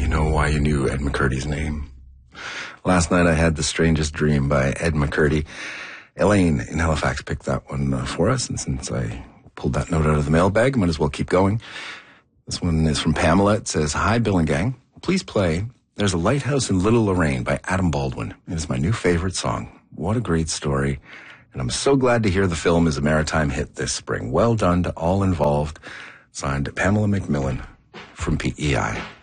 know why you knew Ed McCurdy's name. Last night I had The Strangest Dream by Ed McCurdy. Elaine in Halifax picked that one for us, and since I pulled that note out of the mailbag, I might as well keep going. This one is from Pamela. It says, "Hi, Bill and gang. Please play There's a Lighthouse in Little Lorraine by Adam Baldwin. It is my new favorite song. What a great story. And I'm so glad to hear the film is a maritime hit this spring. Well done to all involved." Signed, Pamela McMillan from PEI.